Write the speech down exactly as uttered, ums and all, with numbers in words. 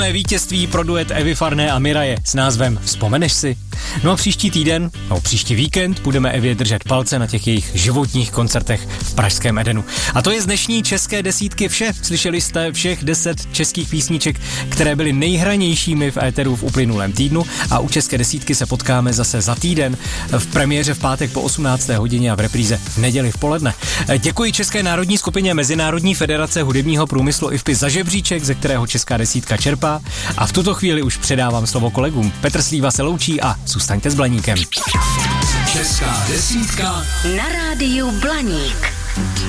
Vítězství pro duet Evy Farné a Miraje s názvem Vzpomeneš si? No a příští týden, no příští víkend budeme Evě držet palce na těch jejich životních koncertech v pražském Edenu. A to je z dnešní české desítky vše. Slyšeli jste všech deset českých písniček, které byly nejhranějšími v éteru v uplynulém týdnu, a u české desítky se potkáme zase za týden v premiéře v pátek po osmnácté hodině a v repríze v neděli v poledne. Děkuji České národní skupině Mezinárodní federace hudebního průmyslu I F P I za žebříček, ze kterého česká desítka čerpá, a v tuto chvíli už předávám slovo kolegům. Petr Slíva se loučí a zůstaňte s Blaníkem. Česká desítka na rádiu Blaník.